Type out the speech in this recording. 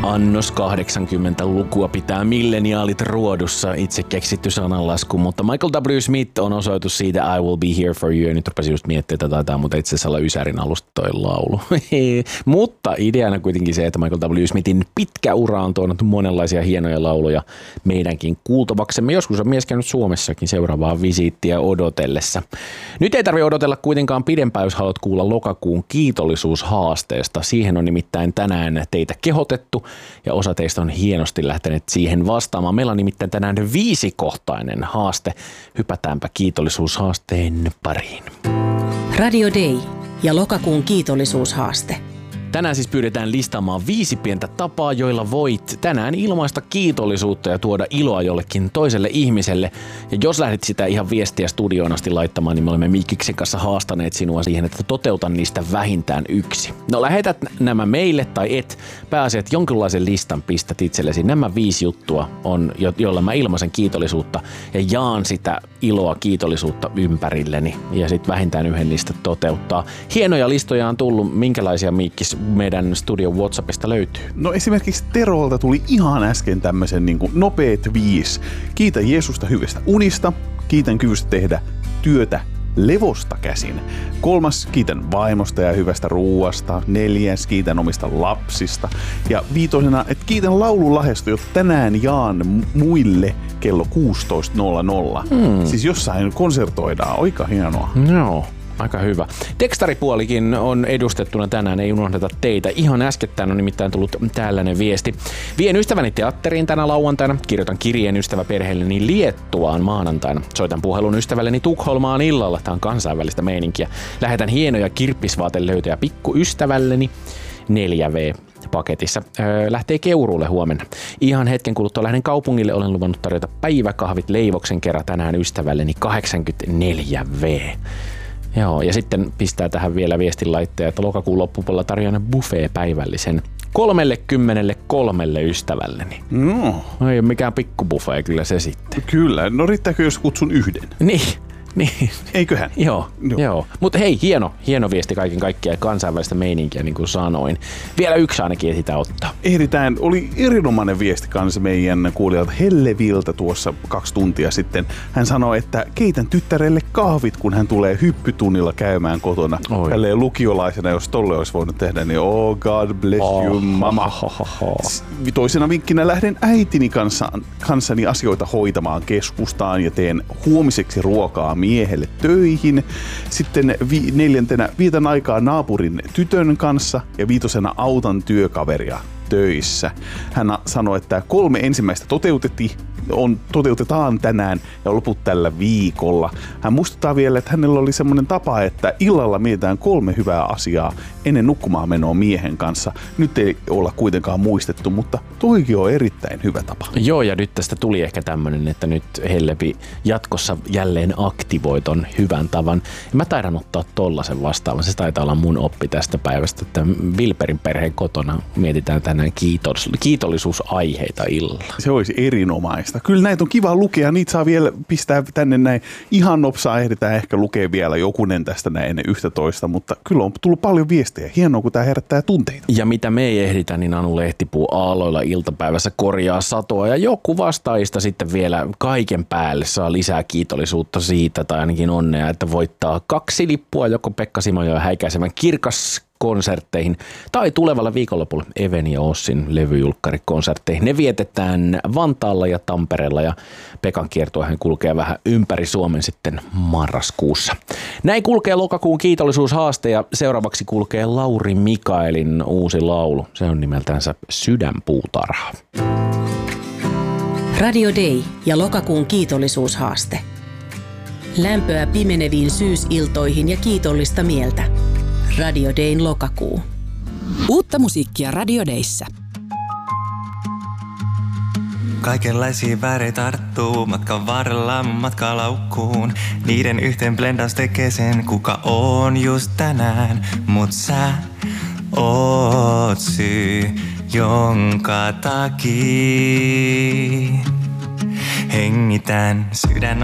Annos 80-lukua pitää milleniaalit ruodussa, itse keksitty sananlasku, mutta Michael W. Smith on osoitus siitä I Will Be Here For You, ja nyt rupesin just miettimään, että taitaa mutta itse asiassa olla Ysärin alusta toi laulu. Mutta ideana kuitenkin se, että Michael W. Smithin pitkä ura on tuonut monenlaisia hienoja lauluja meidänkin kuultavaksemme. Joskus on mies käynyt Suomessakin seuraavaa visiittiä odotellessa. Nyt ei tarvitse odotella kuitenkaan pidempään, jos haluat kuulla lokakuun kiitollisuushaasteesta. Siihen on nimittäin tänään teitä kehotettu ja osa teistä on hienosti lähteneet siihen vastaamaan. Meillä on nimittäin tänään 5-kohtainen haaste. Hypätäänpä kiitollisuushaasteen pariin. Radio Day ja lokakuun kiitollisuushaaste. Tänään siis pyydetään listaamaan 5 pientä tapaa, joilla voit tänään ilmaista kiitollisuutta ja tuoda iloa jollekin toiselle ihmiselle. Ja jos lähdit sitä ihan viestiä studioon asti laittamaan, niin me olemme Mikkiksen kanssa haastaneet sinua siihen, että toteuta niistä vähintään 1. No lähetät nämä meille tai et. Pääasiat, että jonkinlaisen listan pistät itsellesi. Nämä 5 juttua on, joilla mä ilmaisen kiitollisuutta ja jaan sitä iloa, kiitollisuutta ympärilleni. Ja sitten vähintään 1 niistä toteuttaa. Hienoja listoja on tullut. Minkälaisia, Mikkis, meidän studion WhatsAppista löytyy? No esimerkiksi Terolta tuli ihan äsken tämmöisen niin kuin nopeat 5. Kiitä Jeesusta hyvistä unista. Kiitän kyvystä tehdä työtä levosta käsin. 3. Kiitän vaimosta ja hyvästä ruuasta. 4. Kiitän omista lapsista. Ja 5. että kiitän laululahjasta, jota tänään jaan muille kello 16.00. Siis jossain konsertoidaan. Aika hienoa. Joo. Aika hyvä. Tekstaripuolikin on edustettuna tänään, ei unohdeta teitä. Ihan äskettäin on nimittäin tullut tällainen viesti. Vien ystäväni teatteriin tänä lauantaina. Kirjoitan kirjeen ystäväperheelleni Liettuaan maanantaina. Soitan puhelun ystävälleni Tukholmaan illalla. Tää on kansainvälistä meininkiä. Lähetän hienoja kirppisvaatelöytöjä pikkuystävälleni 4V. Paketissa. Lähtee Keuruulle huomenna. Ihan hetken kuluttua lähden kaupungille. Olen luvannut tarjota päiväkahvit leivoksen kerran tänään ystävälleni 84V. Joo, ja sitten pistää tähän vielä viestinlaitteja, että lokakuun loppupuolella tarjoan buffet-päivällisen 33 ystävälleni. No. Ei ole mikään pikkubuffet kyllä se sitten. Kyllä, no riittääkö jos kutsun 1? Niin. Eiköhän? Joo. Mutta hei, hieno viesti kaiken kaikkiaan ja kansainvälistä meininkiä, niin kuin sanoin. Vielä 1 ainakin ehditään ottaa. Ehditään. Oli erinomainen viesti kanssa meidän kuulijalta Helleviltä tuossa 2 tuntia sitten. Hän sanoi, että keitän tyttärelle kahvit, kun hän tulee hyppytunnilla käymään kotona. Tälleen lukiolaisena, jos tolle olisi voinut tehdä, niin God bless you, mama. Toisena vinkkinä lähden äitini kanssani asioita hoitamaan keskustaan ja teen huomiseksi ruokaa miehelle töihin. Sitten 4. vietän aikaa naapurin tytön kanssa ja 5. autan työkaveria töissä. Hän sanoi, että 3 ensimmäistä toteutetaan tänään ja loput tällä viikolla. Hän muistuttaa vielä, että hänellä oli semmoinen tapa, että illalla mietitään 3 hyvää asiaa ennen nukkumaan menoa miehen kanssa. Nyt ei olla kuitenkaan muistettu, mutta toikin on erittäin hyvä tapa. Joo, ja nyt tästä tuli ehkä tämmönen, että nyt Hellepi jatkossa jälleen aktivoi ton hyvän tavan. Ja mä taidan ottaa tollasen vastaavan. Se taitaa olla mun oppi tästä päivästä, että Vilperin perheen kotona mietitään tänään kiitollisuusaiheita illalla. Se olisi erinomaista. Kyllä näitä on kiva lukea, niitä saa vielä pistää tänne näin. Ihan nopsaa ehditään ehkä lukea vielä jokunen tästä näin ennen 11, mutta kyllä on tullut paljon viestejä. Hienoa, kun tämä herättää tunteita. Ja mitä me ei ehditä, niin Anu Lehtipuu aalloilla iltapäivässä korjaa satoa ja joku vastaajista sitten vielä kaiken päälle saa lisää kiitollisuutta siitä tai ainakin onnea, että voittaa 2 lippua joko Pekka Simojoen häikäisevän konsertteihin tai tulevalla viikonlopulla Even ja Ossin levyjulkkarikonsertteihin. Ne vietetään Vantaalla ja Tampereella ja Pekan kiertuehän kulkee vähän ympäri Suomen sitten marraskuussa. Näin kulkee lokakuun kiitollisuushaaste ja seuraavaksi kulkee Lauri Mikaelin uusi laulu. Se on nimeltänsä Sydänpuutarha. Radio Day ja lokakuun kiitollisuushaaste. Lämpöä pimeneviin syysiltoihin ja kiitollista mieltä. Radio Dayn lokakuu. Uutta musiikkia Radio Dayssä. Kaikenlaisia väreitä tarttuu matkan varrella matkalaukkuun. Niiden yhteen blendaus tekee sen, kuka on just tänään. Mut sä oot syy, jonka takia hengitän. Sydän